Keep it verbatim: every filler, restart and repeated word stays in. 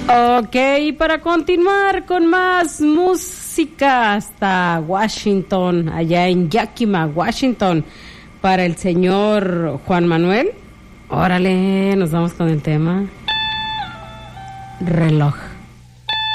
Ok, y para continuar con más música hasta Washington, allá en Yakima, Washington, para el señor Juan Manuel. Órale, nos vamos con el tema reloj.